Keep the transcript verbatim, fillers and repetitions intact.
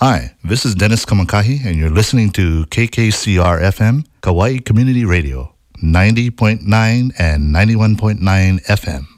Hi, this is Dennis Kamakahi, and you're listening to K K C R F M, Kauai Community Radio, ninety point nine and ninety-one point nine F M.